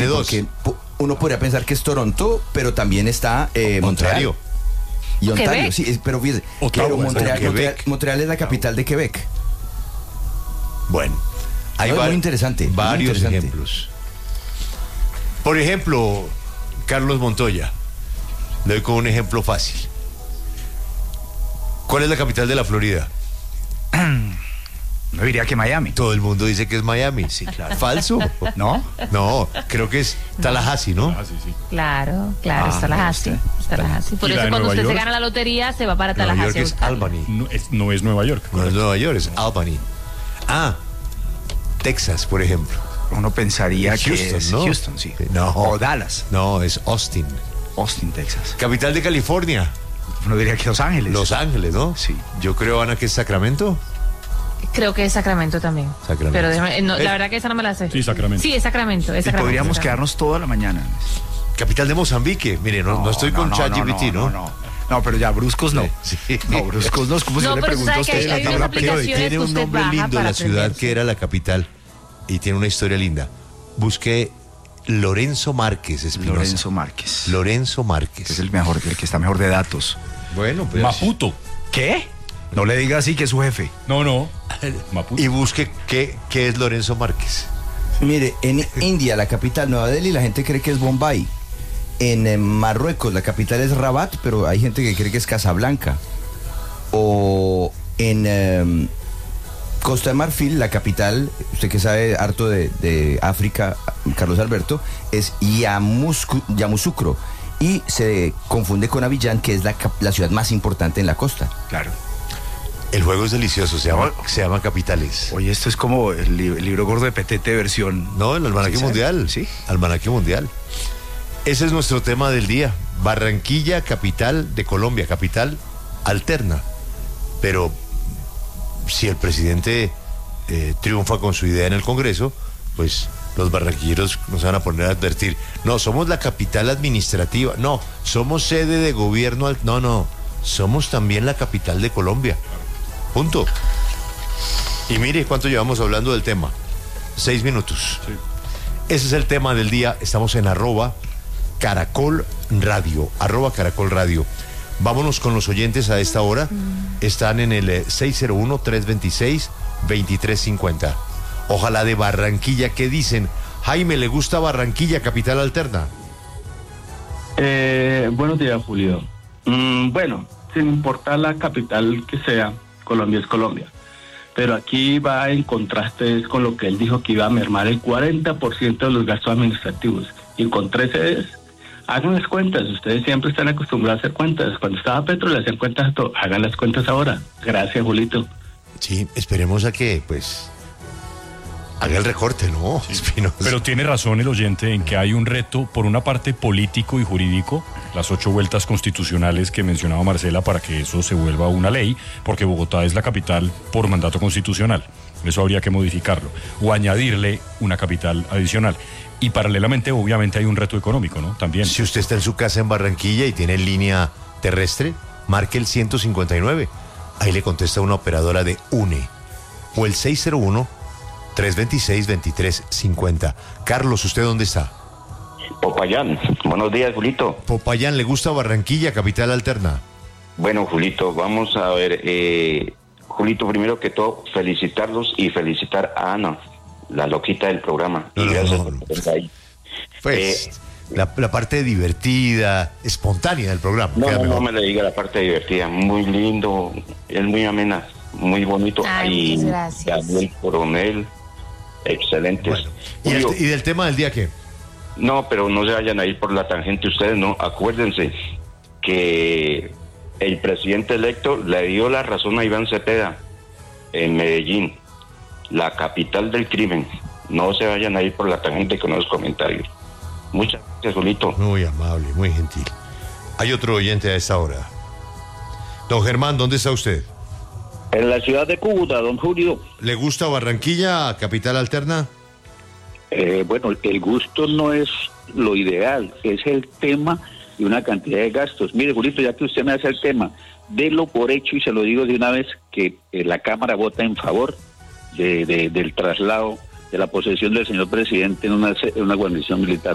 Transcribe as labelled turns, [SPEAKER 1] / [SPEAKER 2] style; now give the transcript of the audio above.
[SPEAKER 1] Dice dos.
[SPEAKER 2] Porque uno podría pensar que es Toronto, pero también está Montreal.
[SPEAKER 1] Ontario.
[SPEAKER 2] Y Ontario,
[SPEAKER 3] ¿Quebec?
[SPEAKER 2] sí, pero fíjese,
[SPEAKER 4] Ottawa,
[SPEAKER 2] pero
[SPEAKER 1] Quebec.
[SPEAKER 2] Montreal es la capital de Quebec.
[SPEAKER 1] Bueno, hay
[SPEAKER 2] No, es muy interesante, muy
[SPEAKER 1] varios
[SPEAKER 2] interesante.
[SPEAKER 1] ejemplos. Por ejemplo, Carlos Montoya. Le doy con un ejemplo fácil. ¿Cuál es la capital de la Florida?
[SPEAKER 4] No diría que Miami.
[SPEAKER 1] Todo el mundo dice que es Miami.
[SPEAKER 4] Sí, claro.
[SPEAKER 1] ¿Falso?
[SPEAKER 4] ¿No?
[SPEAKER 1] No, creo que es Tallahassee, ¿no?
[SPEAKER 4] Ah, sí, sí.
[SPEAKER 3] Claro,
[SPEAKER 4] Ah,
[SPEAKER 3] es Tallahassee. Por
[SPEAKER 4] ¿Y la
[SPEAKER 3] eso
[SPEAKER 4] de
[SPEAKER 3] cuando
[SPEAKER 4] Nueva
[SPEAKER 3] usted se
[SPEAKER 4] York?
[SPEAKER 3] gana la lotería se va para
[SPEAKER 1] Nueva
[SPEAKER 3] Tallahassee.
[SPEAKER 1] York es
[SPEAKER 3] a buscarlo.
[SPEAKER 1] Albany.
[SPEAKER 4] No es Nueva York.
[SPEAKER 1] No es Nueva York, es Albany. Ah, Texas, por ejemplo.
[SPEAKER 4] Uno pensaría
[SPEAKER 1] Houston,
[SPEAKER 4] que es
[SPEAKER 1] ¿no?
[SPEAKER 4] Houston, sí.
[SPEAKER 1] No.
[SPEAKER 4] O Dallas,
[SPEAKER 1] No, es Austin.
[SPEAKER 4] Austin, Texas.
[SPEAKER 1] Capital de California.
[SPEAKER 4] Uno diría que Los Ángeles.
[SPEAKER 1] Los Ángeles, ¿no?
[SPEAKER 4] Sí.
[SPEAKER 1] Yo creo, Ana, que es Sacramento.
[SPEAKER 3] Creo que es Sacramento también.
[SPEAKER 1] Sacramento.
[SPEAKER 3] Pero la verdad que esa no me la sé.
[SPEAKER 4] Sí, Sacramento.
[SPEAKER 3] Sí, es Sacramento.
[SPEAKER 4] Y podríamos quedarnos toda la mañana.
[SPEAKER 1] Capital de Mozambique. Mire, no estoy con ChatGPT, ¿no?
[SPEAKER 4] No, pero ya bruscos no.
[SPEAKER 1] Sí.
[SPEAKER 4] No, bruscos no. Es como si
[SPEAKER 3] No,
[SPEAKER 4] yo le
[SPEAKER 3] pero
[SPEAKER 4] pregunto a
[SPEAKER 3] sabe que
[SPEAKER 4] usted.
[SPEAKER 3] hay unas aplicaciones
[SPEAKER 1] Tiene
[SPEAKER 3] que
[SPEAKER 1] un
[SPEAKER 3] usted
[SPEAKER 1] nombre
[SPEAKER 3] baja
[SPEAKER 1] lindo
[SPEAKER 3] para
[SPEAKER 1] la ciudad
[SPEAKER 3] aprenderse.
[SPEAKER 1] que era la capital y tiene una historia linda. Busqué Lorenzo Márquez Espinosa.
[SPEAKER 4] Lorenzo Márquez.
[SPEAKER 1] Lorenzo Márquez.
[SPEAKER 4] Que es el que está mejor de datos.
[SPEAKER 1] Bueno, pues.
[SPEAKER 5] Maputo.
[SPEAKER 4] ¿Qué? No le diga así que es su jefe.
[SPEAKER 5] No. Maputo.
[SPEAKER 1] Y busque qué es Lorenzo Márquez.
[SPEAKER 2] Mire, en India, la capital, Nueva Delhi, la gente cree que es Bombay. En Marruecos, la capital es Rabat, pero hay gente que cree que es Casablanca. O en Costa de Marfil, la capital, usted que sabe harto de África, Carlos Alberto, es Yamoussoukro. Y se confunde con Abiyán, que es la ciudad más importante en la costa.
[SPEAKER 4] Claro.
[SPEAKER 1] El juego es delicioso, se llama Capitales.
[SPEAKER 4] Oye, esto es como el libro gordo de Petete versión.
[SPEAKER 1] No, el Almanaque
[SPEAKER 4] ¿Sí,
[SPEAKER 1] Mundial.
[SPEAKER 4] sí?
[SPEAKER 1] Almanaque Mundial. Ese es nuestro tema del día. Barranquilla, capital de Colombia, capital alterna. Pero si el presidente triunfa con su idea en el Congreso, pues los barranquilleros nos van a poner a advertir. No, somos la capital administrativa. No, somos sede de gobierno. No, somos también la capital de Colombia. Punto. Y mire cuánto llevamos hablando del tema. 6 minutos.
[SPEAKER 5] Sí.
[SPEAKER 1] Ese es el tema del día. Estamos en @Caracol Radio. @Caracol Radio. Vámonos con los oyentes a esta hora. Están en el 601-326-2350. Ojalá de Barranquilla. ¿Qué dicen? Jaime, ¿le gusta Barranquilla, capital alterna?
[SPEAKER 6] Buenos días, Julio. Bueno, sin importar la capital que sea, Colombia es Colombia. Pero aquí va en contraste con lo que él dijo, que iba a mermar el 40% de los gastos administrativos. Y con 3 sedes, hagan las cuentas. Ustedes siempre están acostumbrados a hacer cuentas. Cuando estaba Petro le hacían cuentas a todo. Hagan las cuentas ahora. Gracias, Julito.
[SPEAKER 1] Sí, esperemos a que, pues, haga el recorte, ¿no? Espinosa.
[SPEAKER 5] Pero tiene razón el oyente en que hay un reto, por una parte político y jurídico, las 8 vueltas constitucionales que mencionaba Marcela para que eso se vuelva una ley, porque Bogotá es la capital por mandato constitucional. Eso habría que modificarlo o añadirle una capital adicional. Y paralelamente, obviamente, hay un reto económico, ¿no? También.
[SPEAKER 1] Si usted está en su casa en Barranquilla y tiene línea terrestre, marque el 159. Ahí le contesta una operadora de UNE. O el 601-326-2350. Carlos, ¿usted dónde está?
[SPEAKER 7] Popayán, buenos días, Julito.
[SPEAKER 1] Popayán, ¿le gusta Barranquilla, capital alterna?
[SPEAKER 7] Bueno, Julito, vamos a ver. Julito, primero que todo, felicitarlos y felicitar a Ana, la loquita del programa.
[SPEAKER 1] No,
[SPEAKER 7] y gracias
[SPEAKER 1] no.
[SPEAKER 7] por estar ahí.
[SPEAKER 1] Pues, la parte divertida, espontánea del programa.
[SPEAKER 7] No me le diga la parte divertida. Muy lindo, es muy amena, muy bonito.
[SPEAKER 3] Ay, muchas gracias.
[SPEAKER 7] Daniel Coronel, excelentes.
[SPEAKER 1] Bueno,
[SPEAKER 7] Julio,
[SPEAKER 1] ¿y del tema del día qué?
[SPEAKER 7] no, pero no se vayan a ir por la tangente ustedes, no. Acuérdense que el presidente electo le dio la razón a Iván Cepeda en Medellín, la capital del crimen. No se vayan a ir por la tangente con los comentarios. Muchas gracias, Julito.
[SPEAKER 1] Muy amable, muy gentil. Hay otro oyente a esta hora. Don Germán, ¿dónde está usted?
[SPEAKER 8] En la ciudad de Cúcuta, don Julio.
[SPEAKER 1] ¿Le gusta Barranquilla, capital alterna?
[SPEAKER 8] Bueno, el gusto no es lo ideal, es el tema y una cantidad de gastos. Mire, Julito, ya que usted me hace el tema, délo por hecho y se lo digo de una vez que la Cámara vota en favor del traslado, de la posesión del señor presidente en una guarnición militar.